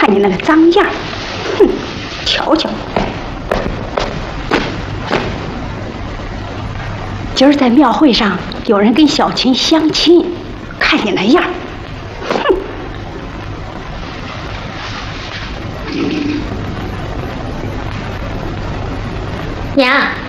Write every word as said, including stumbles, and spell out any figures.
看你那个脏样，哼，瞧瞧。今儿在庙会上有人跟小琴相亲，看你那样，哼。 娘，